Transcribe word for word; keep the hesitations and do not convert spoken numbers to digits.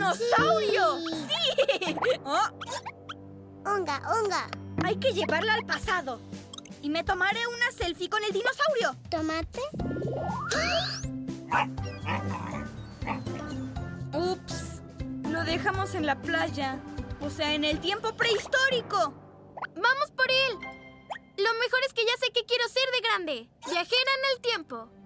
dinosaurio! ¡Sí! Oh, Unga, unga. hay que llevarla al pasado. Y me tomaré una selfie con el dinosaurio. ¿Tomate? Ups. Lo dejamos en la playa. O sea, en el tiempo prehistórico. ¡Vamos por él! Lo mejor es que ya sé qué quiero ser de grande. Viajera en el tiempo.